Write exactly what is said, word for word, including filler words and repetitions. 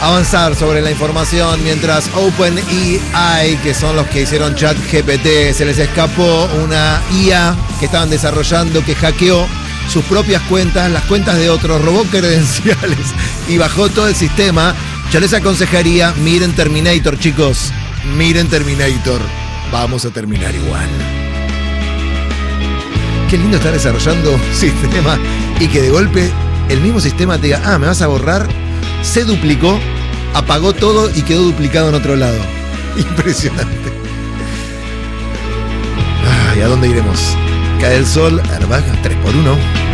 avanzar sobre la información mientras OpenAI, que son los que hicieron ChatGPT, se les escapó una I A que estaban desarrollando que hackeó sus propias cuentas, las cuentas de otros, robó credenciales y bajó todo el sistema. Yo les aconsejaría, miren Terminator, chicos, miren Terminator, vamos a terminar igual. Qué lindo estar desarrollando un sistema y que de golpe el mismo sistema te diga, ah, me vas a borrar, se duplicó, apagó todo y quedó duplicado en otro lado. Impresionante. Ay, ¿a dónde iremos? Cae el sol, Arbaga, tres por uno.